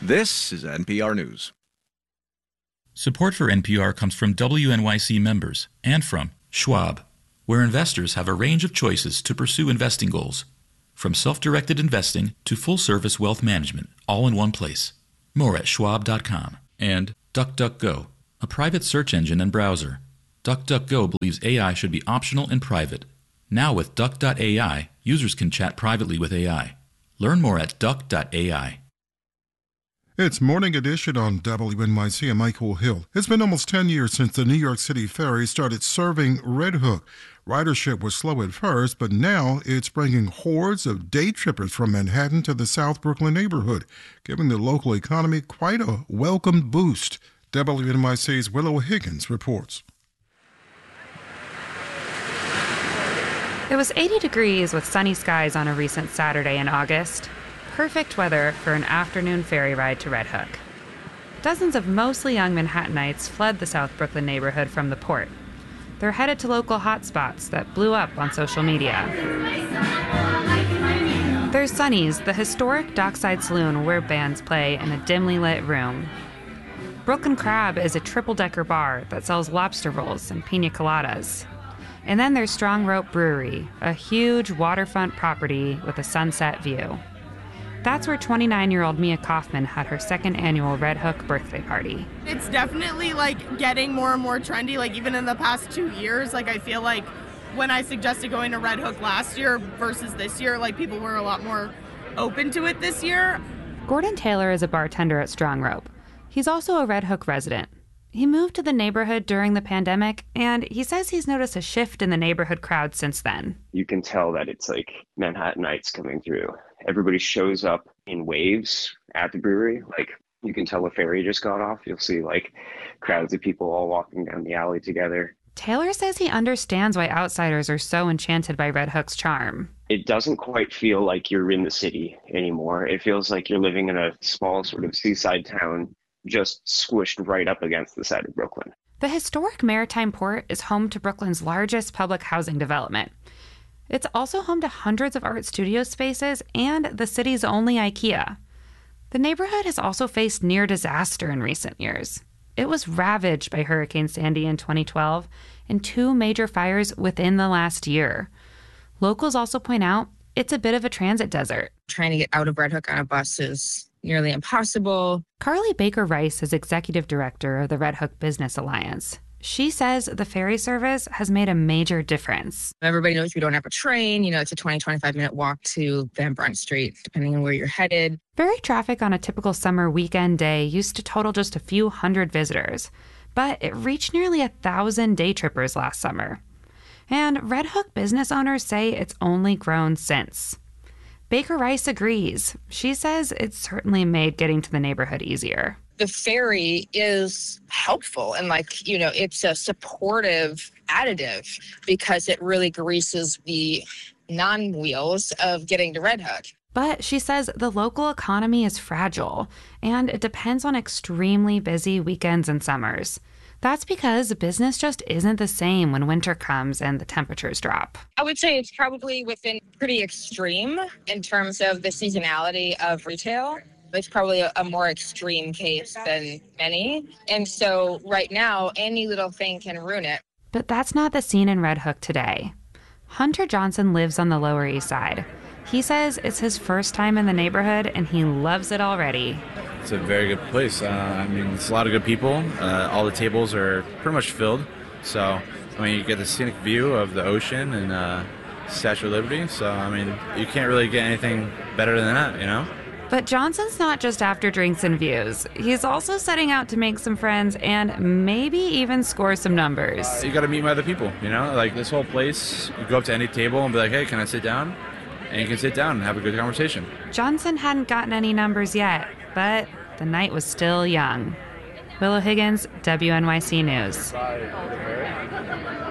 This is NPR News. Support for NPR comes from WNYC members and from Schwab, where investors have a range of choices to pursue investing goals. From self-directed investing to full-service wealth management, all in one place. More at schwab.com. And DuckDuckGo, a private search engine and browser. DuckDuckGo believes AI should be optional and private. Now with Duck.ai, users can chat privately with AI. Learn more at Duck.ai. It's Morning Edition on WNYC. I'm Michael Hill. It's been almost 10 years since the New York City ferry started serving Red Hook. Ridership was slow at first, but now it's bringing hordes of day trippers from Manhattan to the South Brooklyn neighborhood, giving the local economy quite a welcome boost. WNYC's Willow Higgins reports. It was 80 degrees with sunny skies on a recent Saturday in August. Perfect weather for an afternoon ferry ride to Red Hook. Dozens of mostly young Manhattanites fled the South Brooklyn neighborhood from the port. They're headed to local hotspots that blew up on social media. There's Sunny's, the historic dockside saloon where bands play in a dimly lit room. Brooklyn Crab is a triple-decker bar that sells lobster rolls and pina coladas. And then there's Strong Rope Brewery, a huge waterfront property with a sunset view. That's where 29-year-old Mia Kaufman had her second annual Red Hook birthday party. It's definitely getting more and more trendy. Even in the past 2 years, I feel like when I suggested going to Red Hook last year versus this year, people were a lot more open to it this year. Gordon Taylor is a bartender at Strong Rope. He's also a Red Hook resident. He moved to the neighborhood during the pandemic, and he says he's noticed a shift in the neighborhood crowd since then. You can tell that it's Manhattanites coming through. Everybody shows up in waves at the brewery. You can tell a ferry just got off. You'll see crowds of people all walking down the alley together. Taylor says he understands why outsiders are so enchanted by Red Hook's charm. It doesn't quite feel like you're in the city anymore. It feels like you're living in a small sort of seaside town, just squished right up against the side of Brooklyn. The historic Maritime Port is home to Brooklyn's largest public housing development. It's also home to hundreds of art studio spaces and the city's only IKEA. The neighborhood has also faced near disaster in recent years. It was ravaged by Hurricane Sandy in 2012 and 2 major fires within the last year. Locals also point out it's a bit of a transit desert. Trying to get out of Red Hook on a bus is nearly impossible. Carly Baker Rice is executive director of the Red Hook Business Alliance. She says the ferry service has made a major difference. Everybody knows we don't have a train. It's a 25 minute walk to Van Brunt Street, depending on where you're headed. Ferry traffic on a typical summer weekend day used to total just a few hundred visitors, but it reached nearly 1,000 day trippers last summer. And Red Hook business owners say it's only grown since. Baker Rice agrees. She says it's certainly made getting to the neighborhood easier. The ferry is helpful and it's a supportive additive because it really greases the non-wheels of getting to Red Hook. But she says the local economy is fragile and it depends on extremely busy weekends and summers. That's because business just isn't the same when winter comes and the temperatures drop. I would say it's probably within pretty extreme in terms of the seasonality of retail. It's probably a more extreme case than many. And so right now, any little thing can ruin it. But that's not the scene in Red Hook today. Hunter Johnson lives on the Lower East Side. He says it's his first time in the neighborhood and he loves it already. It's a very good place. It's a lot of good people. All the tables are pretty much filled. So, you get the scenic view of the ocean and Statue of Liberty. So, you can't really get anything better than that, But Johnson's not just after drinks and views. He's also setting out to make some friends and maybe even score some numbers. You got to meet other people, this whole place, you go up to any table and be like, hey, can I sit down? And you can sit down and have a good conversation. Johnson hadn't gotten any numbers yet, but the night was still young. Willow Higgins, WNYC News.